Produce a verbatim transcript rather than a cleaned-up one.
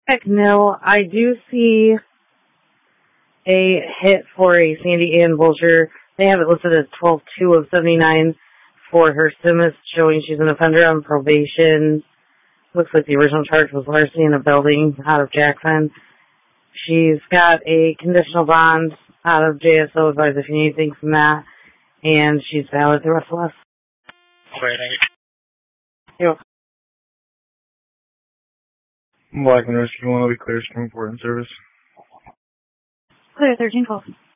Heck no, I do see a hit for a Sandy Ann Vulture. They have it listed as twelve two of seventy-nine for her Simis, showing she's an offender on probation. Looks like the original charge was larceny in a building out of Jackson. She's got a conditional bond out of J S O. Advise if you need anything from that. And she's valid the rest of us. Great, thank you. Yep. Blackman Rescue one will be clear, spring port in service. Clear, thirteen twelve.